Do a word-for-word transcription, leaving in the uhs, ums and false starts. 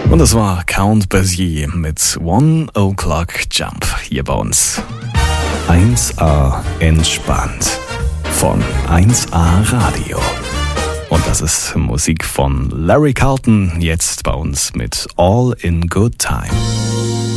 Und das war Count Basie mit One O'Clock Jump hier bei uns. eins A entspannt von eins A Radio. Und das ist Musik von Larry Carlton, jetzt bei uns mit All in Good Time.